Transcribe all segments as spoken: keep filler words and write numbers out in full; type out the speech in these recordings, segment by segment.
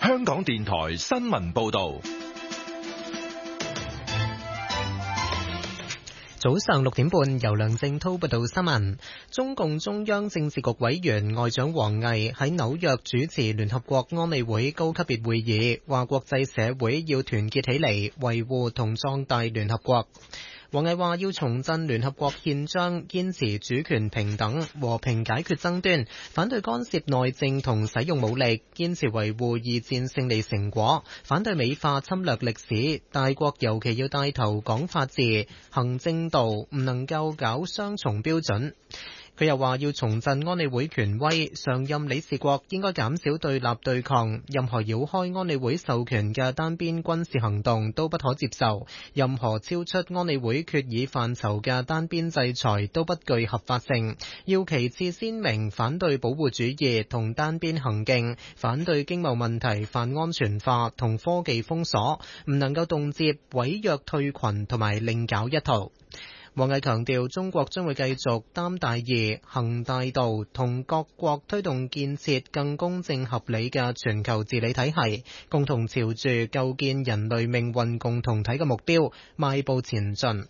香港電台新聞報道。 早上六點半，由梁正滔報道新聞。中共中央政治局委員外長王毅喺紐約主持聯合國安理會高級別會議，話國際社會要團結起嚟，維護同壯大聯合國。王毅話要重振聯合國憲章，堅持主權平等、和平解決爭端，反對干涉內政同使用武力，堅持維護二戰勝利成果，反對美化侵略歷史。大國尤其要帶頭講法治、行正道，唔能夠搞雙重標準。佢又話要重振安理會權威，常任理事國應該減少對立對抗，任何繞開安理會授權嘅單邊軍事行動都不可接受，任何超出安理會決議範疇嘅單邊制裁都不具合法性。要旗幟鮮明反對保護主義同單邊行徑，反對經貿問題泛安全化同科技封鎖，唔能夠動輒毀約退群同埋另搞一套。王毅強調，中國將會繼續擔大義、行大道，同各國推動建設更公正合理嘅全球治理體系，共同朝住構建人類命運共同體嘅目標邁步前進。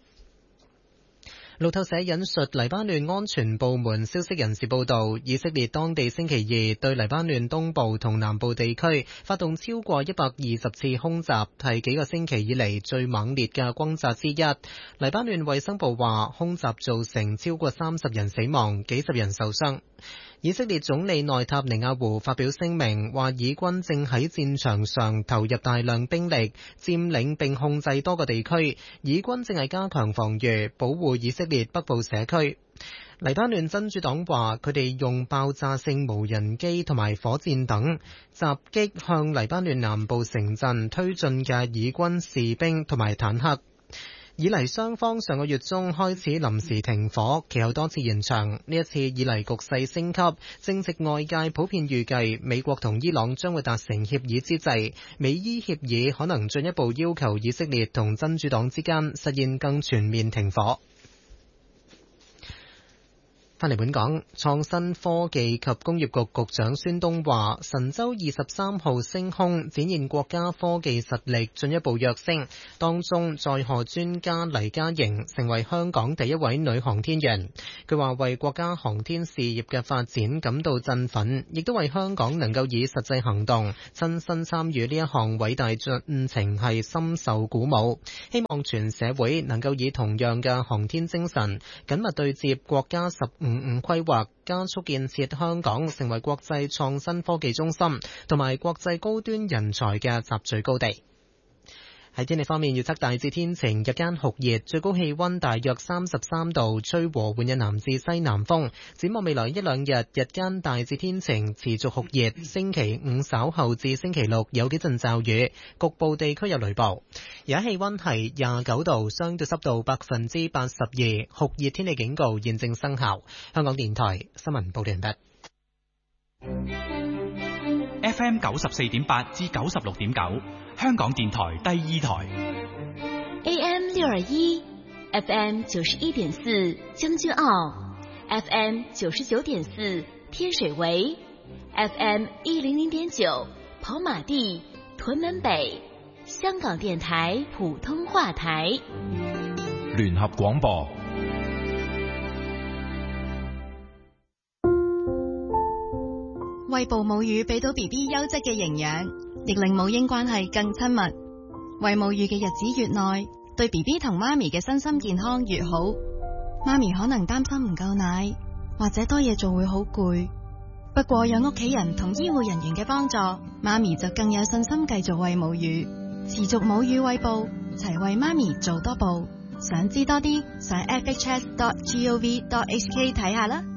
路透社引述黎巴嫩安全部門消息人士報道，以色列當地星期二對黎巴嫩東部同南部地區發動超過一百二十次空襲，係幾個星期以嚟最猛烈嘅轟炸之一。黎巴嫩衛生部話，空襲造成超過三十人死亡，幾十人受傷。以色列總理內塔尼亞胡發表聲明，話以軍正喺戰場上投入大量兵力，佔領並控制多個地區。以軍正係加強防禦，保護以色列北部社區。黎巴嫩真主黨話，佢哋用爆炸性無人機同埋火箭等襲擊向黎巴嫩南部城鎮推進嘅以軍士兵同埋坦克。以嚟雙方上個月中開始臨時停火，其後多次延長。呢一次以嚟局勢升級，正值外界普遍預計美國同伊朗將會達成協議之際，美伊協議可能進一步要求以色列同真主黨之間實現更全面停火。翻嚟本港，創新科技及工業局局長孫東話，神舟二十三號升空展現國家科技實力進一步躍升，當中載荷專家黎嘉瑩成為香港第一位女航天員。佢話為國家航天事業嘅發展感到振奮，亦都為香港能夠以實際行動親身參與呢一項偉大進程係深受鼓舞。希望全社會能夠以同樣嘅航天精神，緊密對接國家十五五規劃，加速建設香港成為國際創新科技中心同埋國際高端人才嘅集聚高地。喺天氣方面，預測大致天晴，日間酷熱，最高氣溫大約三十三度，吹和緩嘅南至西南風。展望未來一兩日，日間大致天晴，持續酷熱。星期五稍後至星期六有幾陣驟雨，局部地區有雷暴。而家氣溫係廿九度，相對濕度百分之八十二，酷熱天氣警告現正生效。香港電台新聞報道完畢。 F M 九十四點八至九十六點九，香港電台第二台。 A M 六二一 ，F M 九十一點四將軍澳 ，F M 九十九點四天水圍 ，F M 一零零點九跑馬地屯門北，香港電台普通話台。 聯合廣播。 餵哺母乳俾到 B B 優質嘅營養，亦令母嬰關係更親密。餵母乳嘅日子越耐，對 B B 同媽咪嘅身心健康越好。媽咪可能擔心唔夠奶，或者多嘢做會好攰。不過有屋企人同醫護人員嘅幫助，媽咪就更有信心繼續餵母乳。持續母乳餵哺，齊為媽咪做多步。想知多啲，上 f h s dot gov dot h k 睇下啦。